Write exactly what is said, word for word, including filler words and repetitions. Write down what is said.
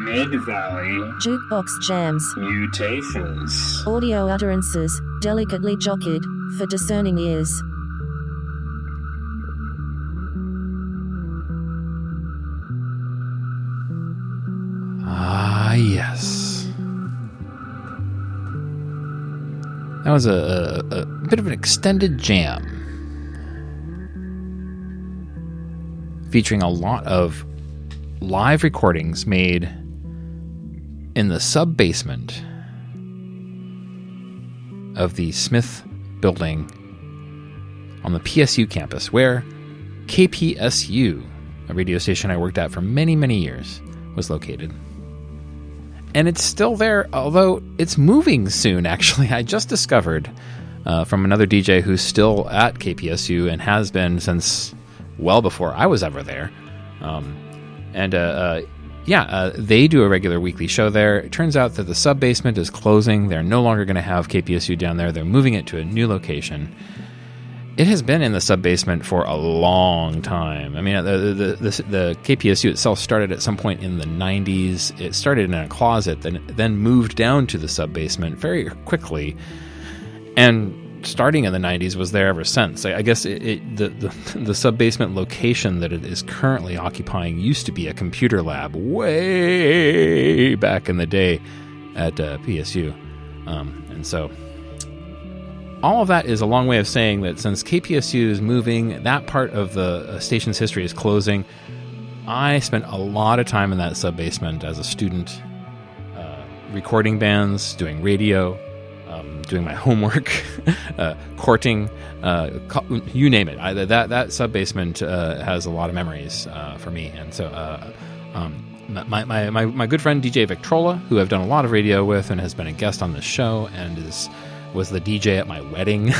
Mid-Valley. Jukebox jams. Mutations. Audio utterances, delicately jockeyed, for discerning ears. Ah, yes. That was a, a, a bit of an extended jam, featuring a lot of live recordings made in the sub-basement of the Smith Building on the P S U campus, where K P S U, a radio station I worked at for many, many years, was located. And it's still there, although it's moving soon, actually. I just discovered uh, from another D J who's still at K P S U and has been since well before I was ever there. Um, and, uh, uh, yeah, uh, they do a regular weekly show there. It turns out that the sub-basement is closing. They're no longer going to have K P S U down there. They're moving it to a new location. It has been in the sub-basement for a long time. I mean, the, the, the, the K P S U itself started at some point in the nineties. It started in a closet, then, then moved down to the sub-basement very quickly. And starting in the nineties was there ever since. I, I guess it, it, the, the, the sub-basement location that it is currently occupying used to be a computer lab way back in the day at uh, P S U. Um, and so all of that is a long way of saying that since K P S U is moving, that part of the uh, station's history is closing. I spent a lot of time in that sub-basement as a student, uh, recording bands, doing radio, um, doing my homework, uh, courting, uh, co- you name it. I, that that sub-basement uh, has a lot of memories uh, for me. And so uh, um, my, my, my, my good friend D J Victrola, who I've done a lot of radio with and has been a guest on this show and is... was the D J at my wedding